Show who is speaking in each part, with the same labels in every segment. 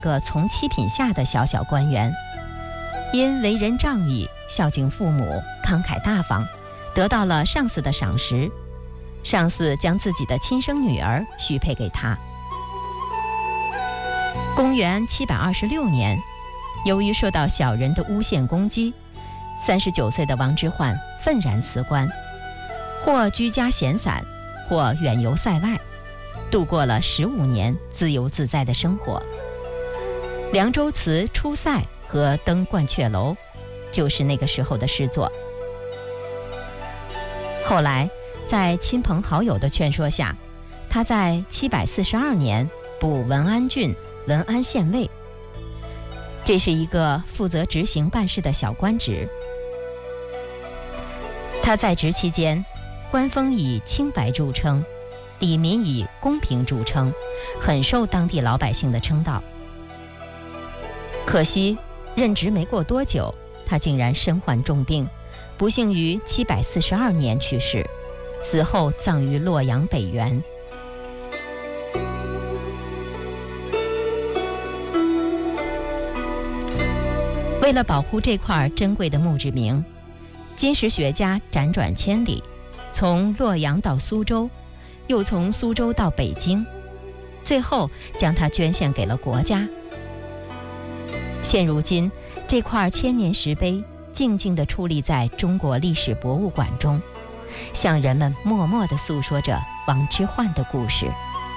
Speaker 1: 个从七品下的小小官员，因为人仗义、孝敬父母、慷慨大方，得到了上司的赏识，上司将自己的亲生女儿许配给他。公元726年，由于受到小人的诬陷攻击，39岁的王之涣愤然辞官，或居家闲散，或远游塞外，度过了15年自由自在的生活。《凉州词·出塞》和《登鹳雀楼》就是那个时候的诗作。后来在亲朋好友的劝说下，他在742年补文安郡文安县尉，这是一个负责执行办事的小官职。他在职期间，官风以清白著称，里民以公平著称，很受当地老百姓的称道。可惜任职没过多久，他竟然身患重病，不幸于742年去世，死后葬于洛阳北园。为了保护这块珍贵的墓志铭，金石学家辗转千里，从洛阳到苏州，又从苏州到北京，最后将它捐献给了国家。现如今，这块千年石碑静静地矗立在中国历史博物馆中，向人们默默地诉说着王之涣的故事。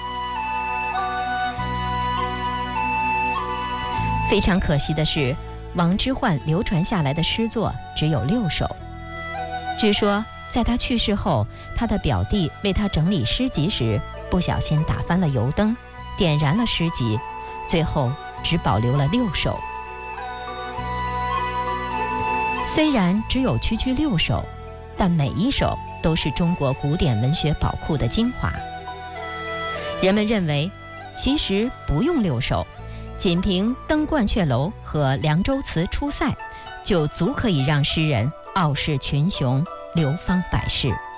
Speaker 1: 非常可惜的是，王之涣流传下来的诗作只有6首。据说在他去世后，他的表弟为他整理诗集时，不小心打翻了油灯，点燃了诗集，最后只保留了6首。虽然只有区6首，但每一首都是中国古典文学宝库的精华。人们认为，其实不用6首，仅凭《登鹳雀楼》和《凉州词·出塞》，就足可以让诗人傲视群雄，流芳百世。